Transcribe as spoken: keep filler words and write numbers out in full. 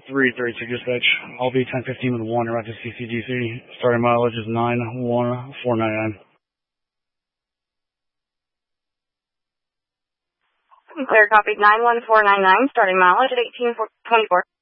three thirty-two dispatch. I'll be ten fifteen with one around to C C D C. Starting mileage is nine one four nine nine. Clear copy nine one four nine nine. Starting mileage at eighteen twenty-four.